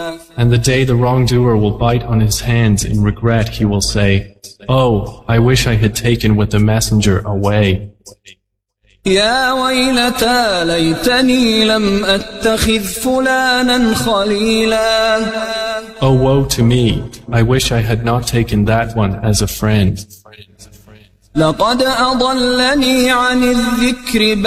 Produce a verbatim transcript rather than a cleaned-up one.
And the day the wrongdoer will bite on his hands in regret, he will say, "Oh, I wish I had taken with the messenger away. يا ويلتى ليتني لم أتخذ فلانا خليلا. Oh, woe to me! I wish I had not taken that one as a friend. لقد أضلني عن الذكر